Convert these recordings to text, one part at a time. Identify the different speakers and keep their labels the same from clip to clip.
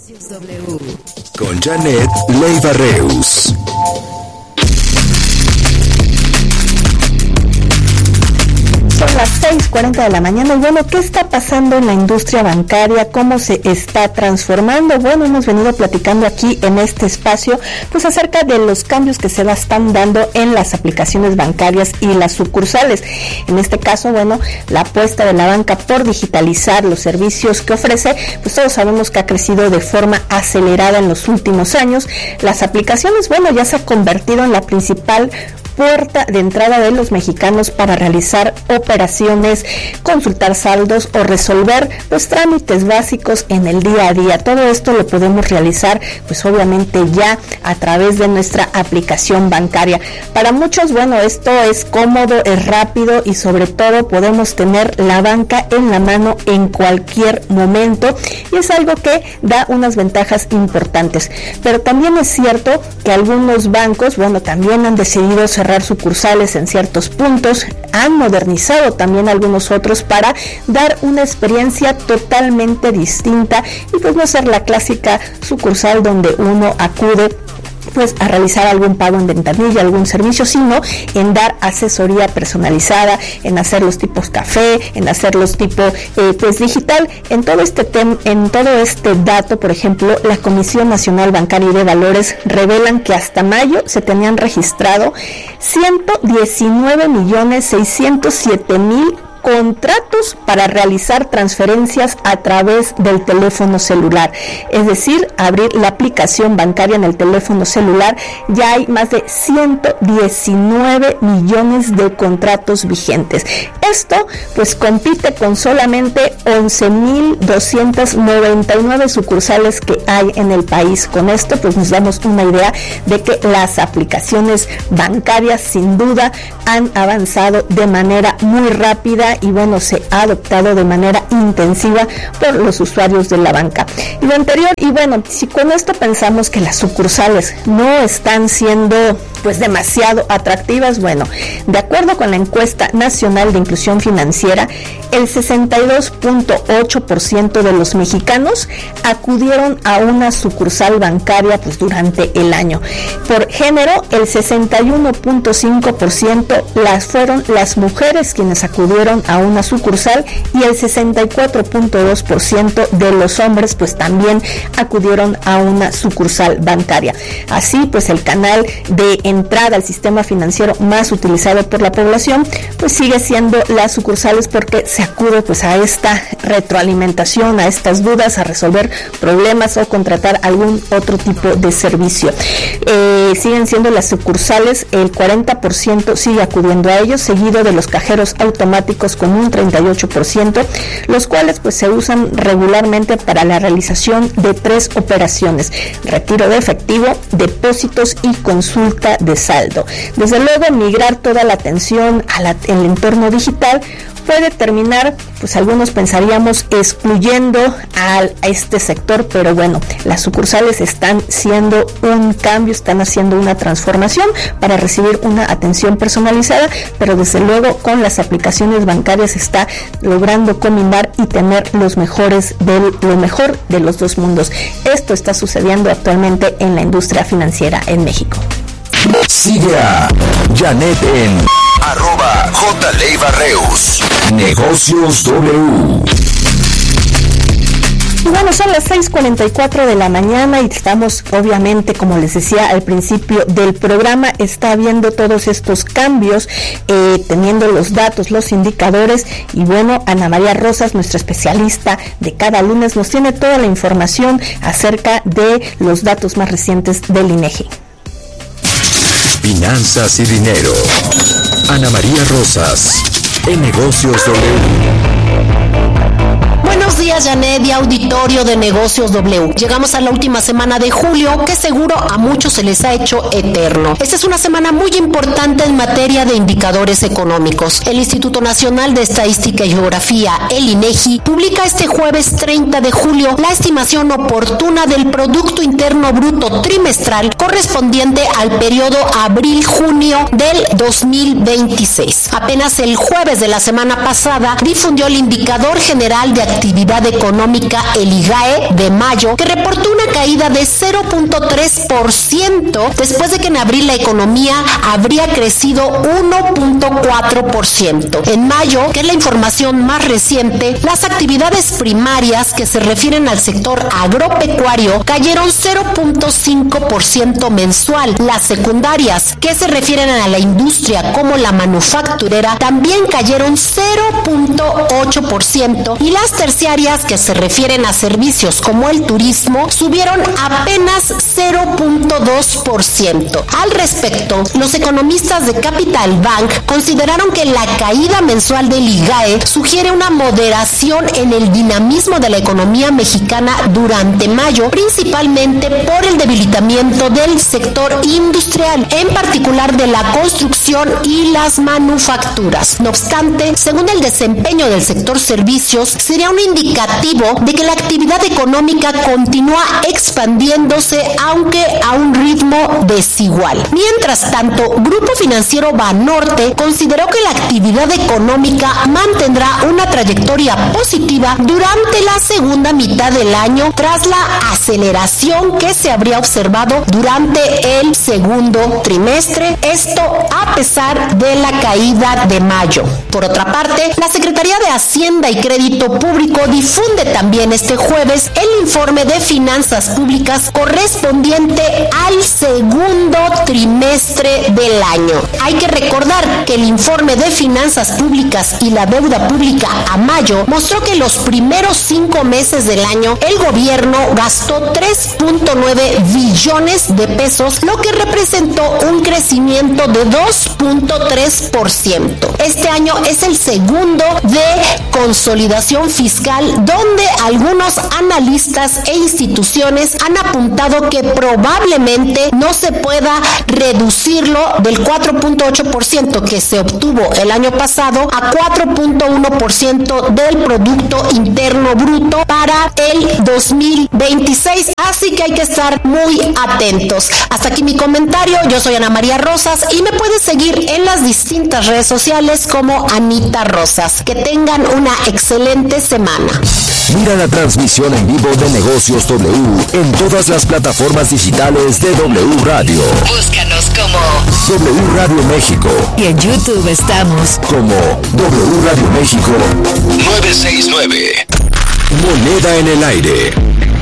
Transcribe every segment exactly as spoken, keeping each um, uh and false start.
Speaker 1: W. Con Janet Leiva Reus.
Speaker 2: Son las seis cuarenta de la mañana y bueno, ¿qué está pasando en la industria bancaria? ¿Cómo se está transformando? Bueno, hemos venido platicando aquí en este espacio pues acerca de los cambios que se están dando en las aplicaciones bancarias y las sucursales. En este caso, bueno, la apuesta de la banca por digitalizar los servicios que ofrece, pues todos sabemos que ha crecido de forma acelerada en los últimos años. Las aplicaciones, bueno, ya se ha convertido en la principal puerta de entrada de los mexicanos para realizar operaciones, consultar saldos o resolver los trámites básicos en el día a día. Todo esto lo podemos realizar pues obviamente ya a través de nuestra aplicación bancaria. Para muchos, bueno, esto es cómodo, es rápido y sobre todo podemos tener la banca en la mano en cualquier momento y es algo que da unas ventajas importantes. Pero también es cierto que algunos bancos, bueno, también han decidido cerrar sucursales en ciertos puntos, han modernizado también algunos otros para dar una experiencia totalmente distinta y pues no ser la clásica sucursal donde uno acude pues a realizar algún pago en ventanilla, algún servicio, sino en dar asesoría personalizada, en hacer los tipos café, en hacerlos tipo eh, pues digital. En todo este tem- en todo este dato, por ejemplo, la Comisión Nacional Bancaria y de Valores revelan que hasta mayo se tenían registrado ciento diecinueve millones seiscientos siete mil contratos para realizar transferencias a través del teléfono celular, es decir, abrir la aplicación bancaria en el teléfono celular. Ya hay más de ciento diecinueve millones de contratos vigentes. Esto pues compite con solamente once mil doscientas noventa y nueve sucursales que hay en el país. Con esto pues nos damos una idea de que las aplicaciones bancarias sin duda han avanzado de manera muy rápida y bueno, se ha adoptado de manera intensiva por los usuarios de la banca. Y lo anterior, y bueno, si con esto pensamos que las sucursales no están siendo pues demasiado atractivas, bueno, de acuerdo con la encuesta nacional de inclusión financiera, el sesenta y dos punto ocho por ciento de los mexicanos acudieron a una sucursal bancaria pues durante el año. Por género, el sesenta y uno punto cinco por ciento las fueron las mujeres quienes acudieron a una sucursal y el sesenta y cuatro punto dos por ciento de los hombres pues también acudieron a una sucursal bancaria. Así pues el canal de entrada al sistema financiero más utilizado por la población pues sigue siendo las sucursales porque se acude pues a esta retroalimentación, a estas dudas, a resolver problemas o contratar algún otro tipo de servicio. Eh, siguen siendo las sucursales, el cuarenta por ciento sigue acudiendo a ellos, seguido de los cajeros automáticos con un treinta y ocho por ciento, los cuales pues se usan regularmente para la realización de tres operaciones: retiro de efectivo, depósitos y consulta de saldo. Desde luego, migrar toda la atención al entorno digital puede terminar, pues algunos pensaríamos, excluyendo a, a este sector, pero bueno, las sucursales están siendo un cambio, están haciendo una transformación para recibir una atención personalizada, pero desde luego con las aplicaciones bancarias está logrando combinar y tener los mejores del, lo mejor de los dos mundos. Esto está sucediendo actualmente en la industria financiera en México.
Speaker 1: Sigue a Janet en arroba J. Leiva Reus. Negocios W.
Speaker 2: Y bueno, son las seis cuarenta y cuatro de la mañana y estamos, obviamente, como les decía al principio del programa, está viendo todos estos cambios, eh, teniendo los datos, los indicadores, y bueno, Ana María Rosas, nuestra especialista de cada lunes, nos tiene toda la información acerca de los datos más recientes del INEGI.
Speaker 1: Finanzas y dinero. Ana María Rosas, en Negocios W.
Speaker 3: Buenos días, Janet y auditorio de Negocios W. Llegamos a la última semana de julio, que seguro a muchos se les ha hecho eterno. Esta es una semana muy importante en materia de indicadores económicos. El Instituto Nacional de Estadística y Geografía, el INEGI, publica este jueves treinta de julio la estimación oportuna del Producto Interno Bruto trimestral correspondiente al periodo abril-junio del dos mil veintiséis. Apenas el jueves de la semana pasada difundió el Indicador General de Actividad Actividad Económica, el I G A E, de mayo, que reportó una caída de cero punto tres por ciento después de que en abril la economía habría crecido uno punto cuatro por ciento. En mayo, que es la información más reciente, las actividades primarias que se refieren al sector agropecuario cayeron cero punto cinco por ciento mensual. Las secundarias, que se refieren a la industria como la manufacturera, también cayeron cero punto ocho por ciento, y las terciarias, que se refieren a servicios como el turismo, subieron apenas cero punto dos por ciento. Al respecto, los economistas de Capital Bank consideraron que la caída mensual del I G A E sugiere una moderación en el dinamismo de la economía mexicana durante mayo, principalmente por el debilitamiento del sector industrial, en particular de la construcción y las manufacturas. No obstante, según el desempeño del sector servicios, sería un indicativo de que la actividad económica continúa expandiéndose, aunque a un ritmo desigual. Mientras tanto, Grupo Financiero Banorte consideró que la actividad económica mantendrá una trayectoria positiva durante la segunda mitad del año, tras la aceleración que se habría observado durante el segundo trimestre, esto a pesar de la caída de mayo. Por otra parte, la Secretaría de Hacienda y Crédito Público difunde también este jueves el informe de finanzas públicas correspondiente al segundo trimestre del año. Hay que recordar que el informe de finanzas públicas y la deuda pública a mayo mostró que los primeros cinco meses del año el gobierno gastó tres punto nueve billones de pesos, lo que representó un crecimiento de dos punto tres por ciento. Este año es el segundo de consolidación fiscal, donde algunos analistas e instituciones han apuntado que probablemente no se pueda reducirlo del cuatro punto ocho por ciento que se obtuvo el año pasado a cuatro punto uno por ciento del Producto Interno Bruto para el dos mil veintiséis. Así que hay que estar muy atentos. Hasta aquí mi comentario. Yo soy Ana María Rosas y me puedes seguir en las distintas redes sociales como Anita Rosas. Que tengan una excelente semana.
Speaker 1: Mira la transmisión en vivo de Negocios W en todas las plataformas digitales de W Radio.
Speaker 4: Búscanos como
Speaker 1: W Radio México.
Speaker 4: Y en YouTube estamos
Speaker 1: como W Radio México
Speaker 4: nueve seis nueve.
Speaker 1: Moneda en el aire.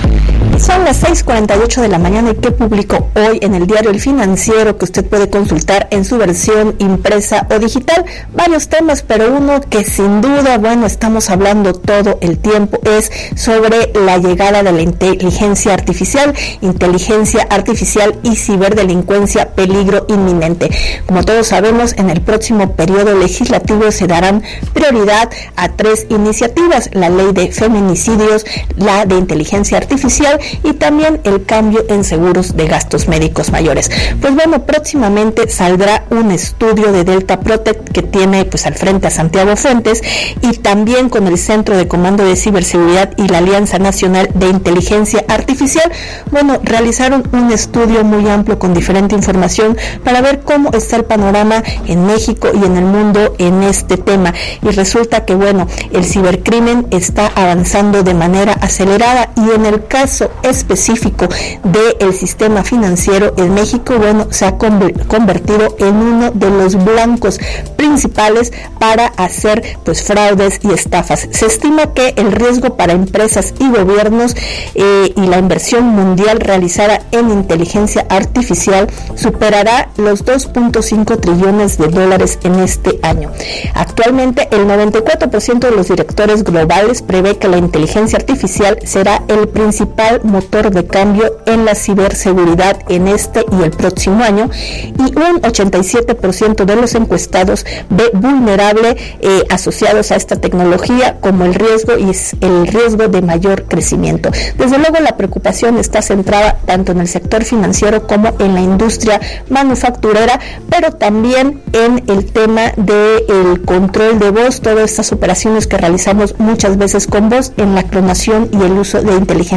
Speaker 2: Son las seis cuarenta y ocho de la mañana y que publicó hoy en el diario El Financiero, que usted puede consultar en su versión impresa o digital. Varios temas, pero uno que sin duda, bueno, estamos hablando todo el tiempo es sobre la llegada de la inteligencia artificial, inteligencia artificial y ciberdelincuencia, peligro inminente. Como todos sabemos, en el próximo periodo legislativo se darán prioridad a tres iniciativas: la ley de feminicidios, la de inteligencia artificial y también el cambio en seguros de gastos médicos mayores. Pues bueno, próximamente saldrá un estudio de Delta Protect que tiene pues al frente a Santiago Fuentes, y también con el Centro de Comando de Ciberseguridad y la Alianza Nacional de Inteligencia Artificial. Bueno, realizaron un estudio muy amplio con diferente información para ver cómo está el panorama en México y en el mundo en este tema, y resulta que bueno, el cibercrimen está avanzando de manera acelerada, y en el caso específico del sistema financiero en México, bueno, se ha convertido en uno de los blancos principales para hacer pues fraudes y estafas. Se estima que el riesgo para empresas y gobiernos eh, y la inversión mundial realizada en inteligencia artificial superará los dos punto cinco trillones de dólares en este año. Actualmente el noventa y cuatro por ciento de los directores globales prevé que la inteligencia artificial será el principal motor de cambio en la ciberseguridad en este y el próximo año, y un ochenta y siete por ciento de los encuestados ve vulnerable eh, asociados a esta tecnología como el riesgo y el riesgo de mayor crecimiento. Desde luego la preocupación está centrada tanto en el sector financiero como en la industria manufacturera, pero también en el tema del control de voz, todas estas operaciones que realizamos muchas veces con voz, en la clonación y el uso de inteligencia artificial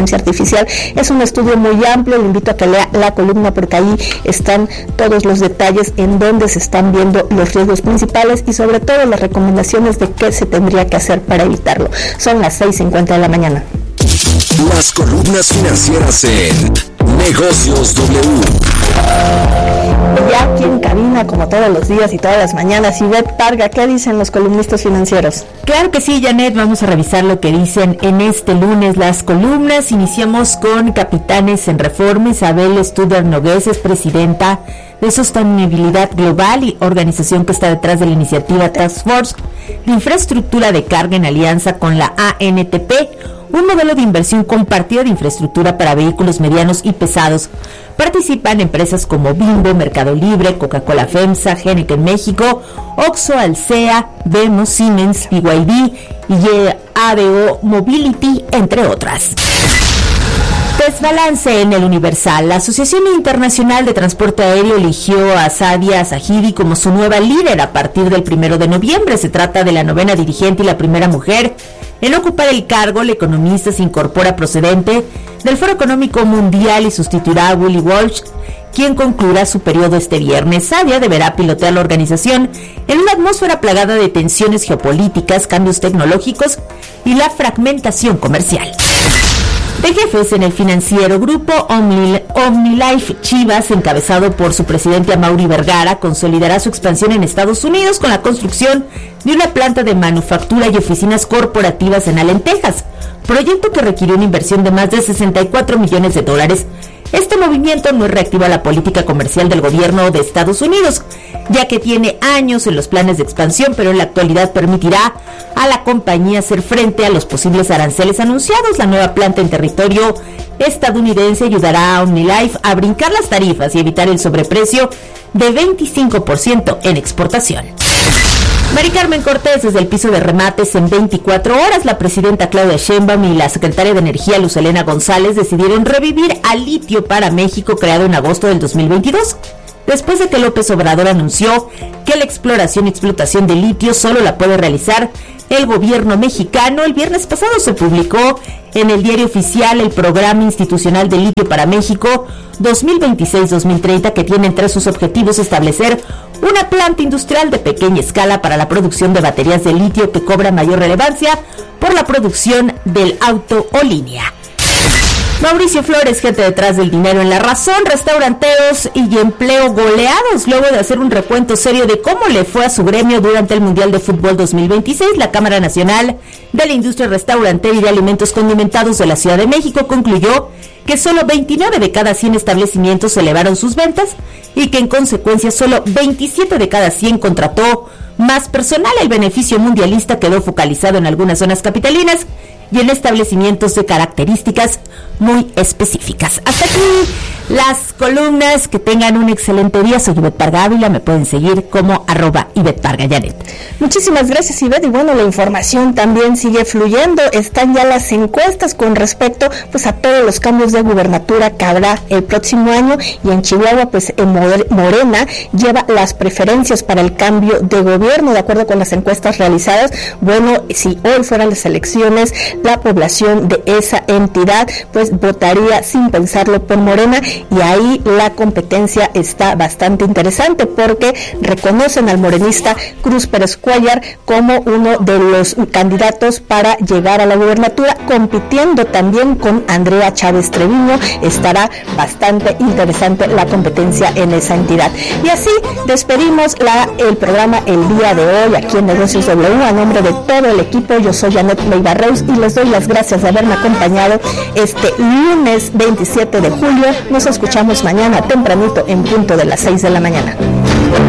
Speaker 2: Financial. Es un estudio muy amplio, le invito a que lea la columna porque ahí están todos los detalles en donde se están viendo los riesgos principales y sobre todo las recomendaciones de qué se tendría que hacer para evitarlo. Son las seis cincuenta de la mañana.
Speaker 1: Las columnas financieras en Negocios W.
Speaker 2: Ya aquí en cabina, como todos los días y todas las mañanas, Ivette Parga, ¿qué dicen los columnistas financieros?
Speaker 5: Claro que sí, Janet, vamos a revisar lo que dicen en este lunes las columnas. Iniciamos con Capitanes en Reforma. Isabel Studer Nogués es presidenta de Sostenibilidad Global y organización que está detrás de la iniciativa Task Force de Infraestructura de Carga en alianza con la A N T P, un modelo de inversión compartida de infraestructura para vehículos medianos y pesados. Participan empresas como Bimbo, Mercado Libre, Coca-Cola FEMSA, Heineken México, Oxxo, Alsea, Vemo, Siemens, B Y D y A D O Mobility, entre otras. Desbalance en el Universal. La Asociación Internacional de Transporte Aéreo eligió a Sadia Zahidi como su nueva líder a partir del primero de noviembre. Se trata de la novena dirigente y la primera mujer en ocupar el cargo. La economista se incorpora procedente del Foro Económico Mundial y sustituirá a Willy Walsh, quien concluirá su periodo este viernes. Sadia deberá pilotear la organización en una atmósfera plagada de tensiones geopolíticas, cambios tecnológicos y la fragmentación comercial. De jefes en el Financiero, Grupo Omni, OmniLife Chivas, encabezado por su presidente Amaury Vergara, consolidará su expansión en Estados Unidos con la construcción de una planta de manufactura y oficinas corporativas en Allen, Texas, proyecto que requirió una inversión de más de sesenta y cuatro millones de dólares. Este movimiento no reactiva la política comercial del gobierno de Estados Unidos, ya que tiene años en los planes de expansión, pero en la actualidad permitirá a la compañía hacer frente a los posibles aranceles anunciados. La nueva planta en territorio estadounidense ayudará a OmniLife a brincar las tarifas y evitar el sobreprecio de veinticinco por ciento en exportación. Mari Carmen Cortés, desde el piso de remates en veinticuatro horas, la presidenta Claudia Sheinbaum y la secretaria de Energía Luz Helena González decidieron revivir al litio para México, creado en agosto del dos mil veintidós. Después de que López Obrador anunció que la exploración y explotación de litio solo la puede realizar el gobierno mexicano, el viernes pasado se publicó en el Diario Oficial el Programa Institucional de Litio para México dos mil veintiséis a dos mil treinta, que tiene entre sus objetivos establecer una planta industrial de pequeña escala para la producción de baterías de litio que cobra mayor relevancia por la producción del auto o línea. Mauricio Flores, gente detrás del dinero en La Razón. Restauranteros y empleo goleados. Luego de hacer un recuento serio de cómo le fue a su gremio durante el Mundial de Fútbol dos mil veintiséis, la Cámara Nacional de la Industria Restaurantera y de Alimentos Condimentados de la Ciudad de México concluyó que solo veintinueve de cada cien establecimientos elevaron sus ventas y que en consecuencia solo veintisiete de cada cien contrató más personal. El beneficio mundialista quedó focalizado en algunas zonas capitalinas y en establecimientos de características muy específicas. Hasta aquí las columnas. Que tengan un excelente día. Soy Ivette Parga Ávila, me pueden seguir como arroba Ivette Parga Janet.
Speaker 2: Muchísimas gracias, Ivette, y bueno, la información también sigue fluyendo. Están ya las encuestas con respecto pues a todos los cambios de gubernatura que habrá el próximo año, y en Chihuahua pues en Morena lleva las preferencias para el cambio de gobierno, de acuerdo con las encuestas realizadas. Bueno, si hoy fueran las elecciones, la población de esa entidad pues votaría sin pensarlo por Morena, y ahí la competencia está bastante interesante porque reconocen al morenista Cruz Pérez Cuellar como uno de los candidatos para llegar a la gubernatura, compitiendo también con Andrea Chávez Treviño. Estará bastante interesante la competencia en esa entidad. Y así despedimos la, el programa el día de hoy aquí en Negocios W. A nombre de todo el equipo, yo soy Janet Leiva Reus y les doy las gracias de haberme acompañado este lunes veintisiete de julio. Nos escuchamos mañana tempranito en punto de las seis de la mañana.